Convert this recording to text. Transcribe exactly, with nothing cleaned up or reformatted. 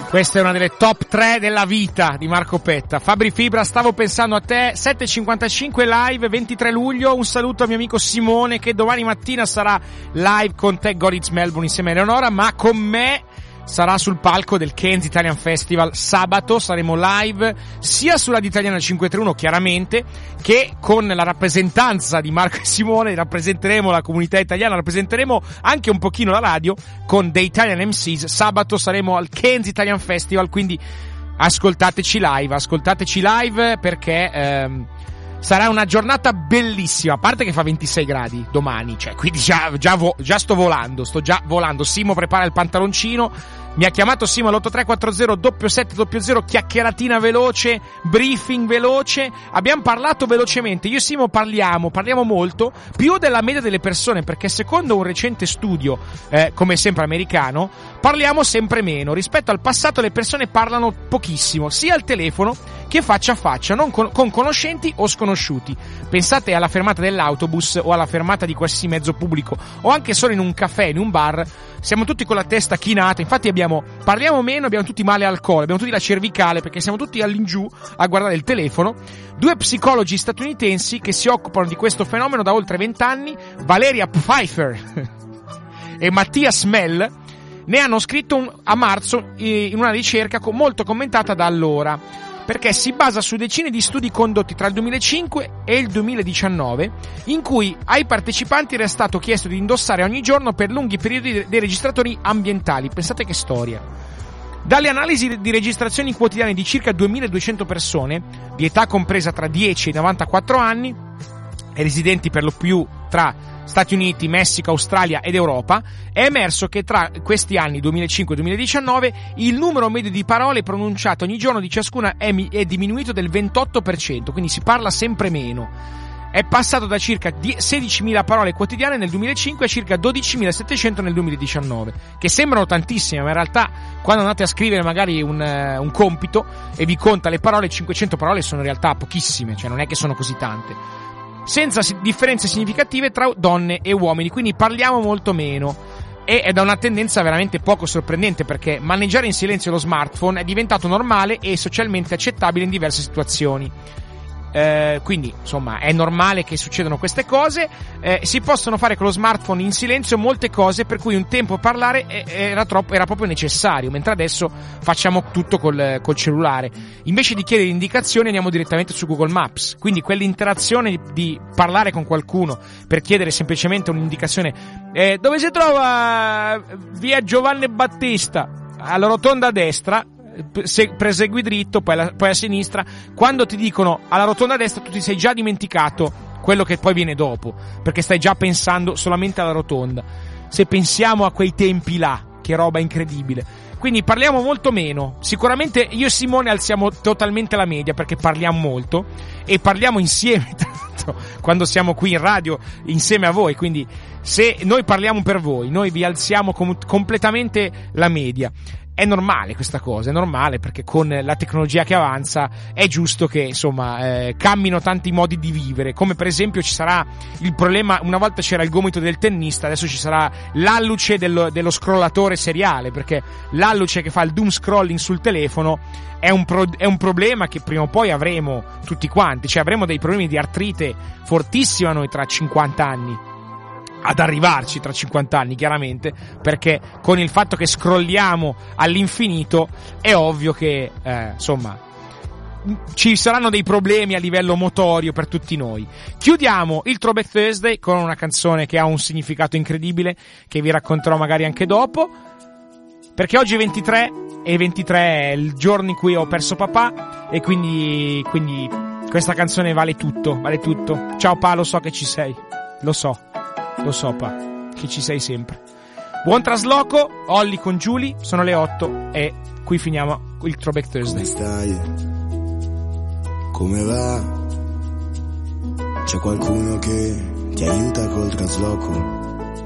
Questa è una delle top tre della vita di Marco Petta. Fabri Fibra, stavo pensando a te, sette e cinquantacinque live, ventitré luglio, un saluto al mio amico Simone che domani mattina sarà live con te, Goritz Melbourne insieme a Eleonora, ma con me sarà sul palco del Cairns Italian Festival sabato, saremo live sia sulla Italiana cinquecentotrentuno chiaramente, che con la rappresentanza di Marco e Simone, rappresenteremo la comunità italiana, rappresenteremo anche un pochino la radio con The Italian M Cs, sabato saremo al Cairns Italian Festival, quindi ascoltateci live, ascoltateci live perché ehm, sarà una giornata bellissima, a parte che fa ventisei gradi domani, cioè quindi già, già, vo, già sto volando, sto già volando. Simo prepara il pantaloncino, mi ha chiamato Simo all'otto tre quattro zero sette sette zero zero, chiacchieratina veloce, briefing veloce, abbiamo parlato velocemente, io e Simo parliamo, parliamo molto, più della media delle persone, perché secondo un recente studio, eh, come sempre americano, parliamo sempre meno, rispetto al passato le persone parlano pochissimo, sia al telefono che faccia a faccia, non con, con conoscenti o sconosciuti. Pensate alla fermata dell'autobus o alla fermata di qualsiasi mezzo pubblico o anche solo in un caffè, in un bar, siamo tutti con la testa chinata, infatti abbiamo, parliamo meno, abbiamo tutti male al collo, abbiamo tutti la cervicale perché siamo tutti all'ingiù a guardare il telefono. Due psicologi statunitensi che si occupano di questo fenomeno da oltre vent'anni, Valeria Pfeiffer e Mattias Mell, ne hanno scritto un, a marzo in una ricerca molto commentata da allora, perché si basa su decine di studi condotti tra il duemilacinque e il duemiladiciannove, in cui ai partecipanti era stato chiesto di indossare ogni giorno per lunghi periodi dei registratori ambientali. Pensate che storia. Dalle analisi di registrazioni quotidiane di circa duemiladuecento persone, di età compresa tra dieci e novantaquattro anni, e residenti per lo più tra Stati Uniti, Messico, Australia ed Europa, è emerso che tra questi anni duemilacinque e duemiladiciannove il numero medio di parole pronunciate ogni giorno di ciascuna è, mi- è diminuito del ventotto per cento, quindi si parla sempre meno. È passato da circa sedicimila parole quotidiane nel duemilacinque a circa dodicimilasettecento nel duemiladiciannove, che sembrano tantissime, ma in realtà quando andate a scrivere magari un, uh, un compito e vi conta le parole, cinquecento parole sono in realtà pochissime, cioè non è che sono così tante, senza differenze significative tra donne e uomini, quindi parliamo molto meno. E è da una tendenza veramente poco sorprendente, perché maneggiare in silenzio lo smartphone è diventato normale e socialmente accettabile in diverse situazioni. Eh, quindi insomma è normale che succedano queste cose, eh, si possono fare con lo smartphone in silenzio molte cose, per cui un tempo parlare era, troppo, era proprio necessario, mentre adesso facciamo tutto col, col cellulare. Invece di chiedere indicazioni andiamo direttamente su Google Maps, quindi quell'interazione di, di parlare con qualcuno per chiedere semplicemente un'indicazione, eh, dove si trova via Giovanni Battista, alla rotonda a destra, se presegui dritto, poi, la, poi a sinistra. Quando ti dicono alla rotonda a destra tu ti sei già dimenticato quello che poi viene dopo, perché stai già pensando solamente alla rotonda. Se pensiamo a quei tempi là, che roba incredibile. Quindi parliamo molto meno. Sicuramente io e Simone alziamo totalmente la media, perché parliamo molto e parliamo insieme tanto quando siamo qui in radio insieme a voi, quindi se noi parliamo per voi, noi vi alziamo com- completamente la media. È normale questa cosa, è normale, perché con la tecnologia che avanza è giusto che insomma eh, cammino tanti modi di vivere, come per esempio ci sarà il problema, una volta c'era il gomito del tennista, adesso ci sarà l'alluce dello, dello scrollatore seriale, perché l'alluce che fa il doom scrolling sul telefono è un, pro, è un problema che prima o poi avremo tutti quanti, cioè avremo dei problemi di artrite fortissima noi tra cinquanta anni. Ad arrivarci tra cinquanta anni, chiaramente, perché con il fatto che scrolliamo all'infinito è ovvio che eh, insomma ci saranno dei problemi a livello motorio per tutti noi. Chiudiamo il Throwback Thursday con una canzone che ha un significato incredibile, che vi racconterò magari anche dopo, perché oggi è ventitré e ventitré è il giorno in cui ho perso papà, e quindi quindi questa canzone vale tutto, vale tutto. Ciao Pa, lo so che ci sei, lo so Lo so Pa, che ci sei sempre. Buon trasloco, Olli con Giulia, sono le otto e qui finiamo il Throwback Thursday. Come stai? Come va? C'è qualcuno che ti aiuta col trasloco?